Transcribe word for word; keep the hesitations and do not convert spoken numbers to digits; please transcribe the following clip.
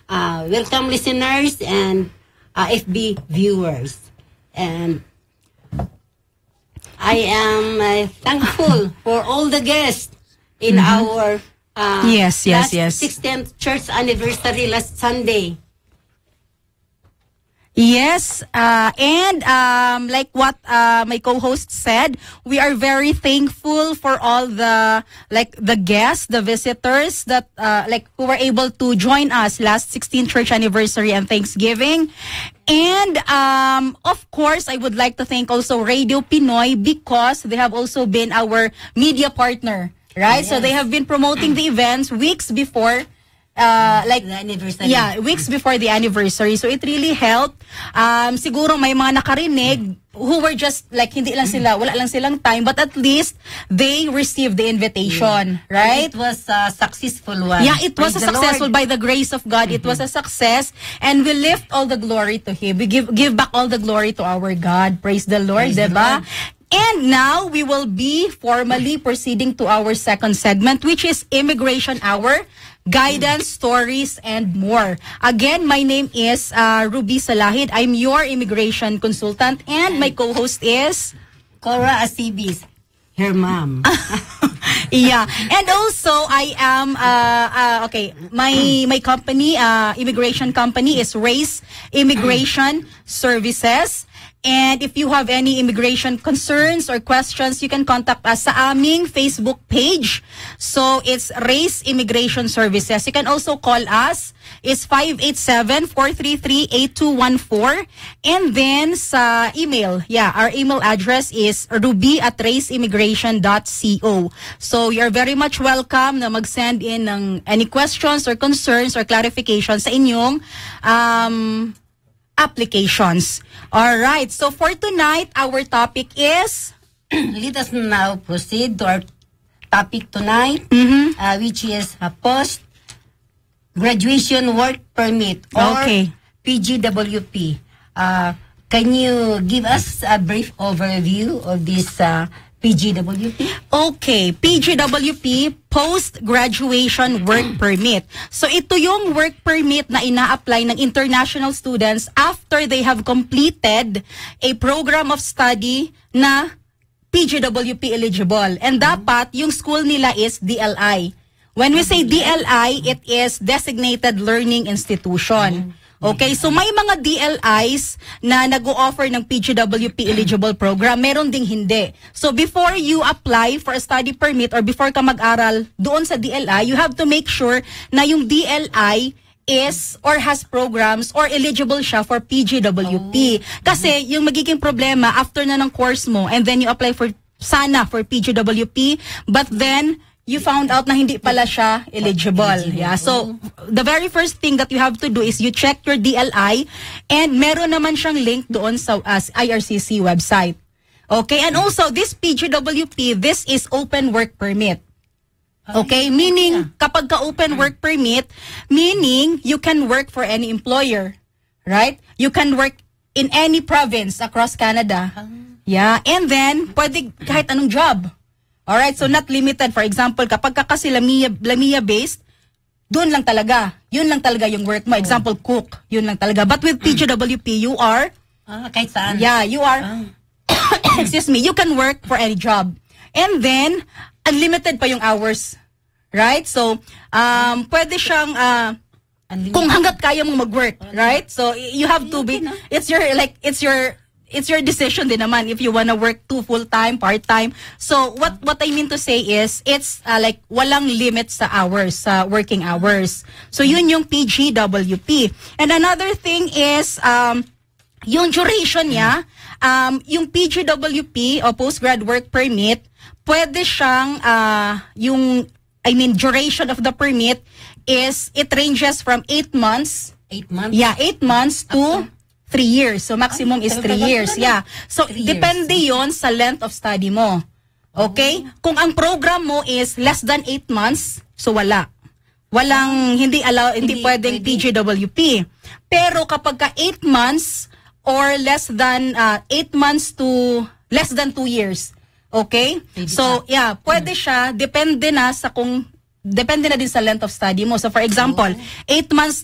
uh, welcome listeners and uh, F B viewers. And I am uh, thankful for all the guests in mm-hmm. our uh, yes, yes, last yes. sixteenth church anniversary last Sunday. Yes, uh, and um, like what uh, my co-host said, we are very thankful for all the like the guests, the visitors that uh, like who were able to join us last sixteenth church anniversary and Thanksgiving. And um, of course, I would like to thank also Radio Pinoy because they have also been our media partner, right? Yes. So they have been promoting the events weeks before. Uh, like the anniversary. Yeah, weeks before the anniversary. So it really helped. Um, siguro may mga nakarinig who were just like hindi lang sila, wala lang silang time, but at least they received the invitation, yeah. right? And it was a successful one. Yeah, it was Praise a successful Lord. by the grace of God. Mm-hmm. It was a success, and we lift all the glory to Him. We give give back all the glory to our God. Praise the Lord, Praise diba? the Lord. And now we will be formally proceeding to our second segment, which is Immigration Hour, Guidance, Stories, and more. Again, my name is uh, Ruby Salahid. I'm your immigration consultant, and my co-host is Cora Acibis, her mom. Yeah, and also I am uh, uh, okay. My my company, uh, immigration company, is Race Immigration Services. And if you have any immigration concerns or questions, you can contact us sa aming Facebook page. So it's Race Immigration Services. You can also call us. It's five eight seven, four three three, eight two one four. And then sa email, yeah, our email address is ruby at raceimmigration dot co. So you're very much welcome na mag-send in ng any questions or concerns or clarifications sa inyong um applications. All right. So for tonight, our topic is. Let us now proceed to our topic tonight, Mm-hmm. uh, which is a post graduation work permit or Okay. P G W P. Uh, can you give us a brief overview of this uh, P G W P? Okay, P G W P, Post-Graduation Work Permit. So ito yung work permit na ina-apply ng international students after they have completed a program of study na P G W P eligible. And dapat yung school nila is D L I. When we say D L I, it is Designated Learning Institution. Okay, so may mga D L Is na nag-o-offer ng P G W P eligible program, meron ding hindi. So before you apply for a study permit or before ka mag-aral doon sa D L I, you have to make sure na yung D L I is or has programs or eligible siya for P G W P. Kasi yung magiging problema after na ng course mo and then you apply for sana for P G W P, but then you found out na hindi pala siya eligible. Yeah. So, the very first thing that you have to do is you check your D L I and meron naman siyang link doon sa uh, I R C C website. Okay? And also, this P G W P, this is open work permit. Okay? Meaning, kapag ka open work permit, meaning you can work for any employer. Right? You can work in any province across Canada. Yeah. And then, pwede kahit anong job. Alright, so not limited. For example, kapag ka kasi Lamia, Lamia based, doon lang talaga. Yun lang talaga yung work mo. Example, cook. Yun lang talaga. But with P G W P, you are... Ah, kahit saan. Yeah, you are... Ah. Excuse me, you can work for any job. And then, unlimited pa yung hours. Right? So, um, pwede siyang... Uh, kung hanggat kaya mong mag-work. Right? So, you have to be... It's your, like, it's your... It's your decision din naman if you wanna work two full-time, part-time. So, what what I mean to say is, it's uh, like walang limit sa hours, sa working hours. So, yun yung P G W P. And another thing is, um, yung duration niya, um, yung P G W P o Postgrad Work Permit, pwede siyang, uh, yung, I mean, duration of the permit is, it ranges from eight months. Eight months? Yeah, eight months to... Three years. So, maximum is three years. Yeah. So, depende yon sa length of study mo. Okay? Kung ang program mo is less than eight months, so wala. Walang, hindi allow, hindi, hindi pwedeng P G W P. Pero kapag ka eight months or less than, uh, eight months to less than two years. Okay? So, yeah, pwede siya. Depende na sa kung, depende na din sa length of study mo. So, for example, eight months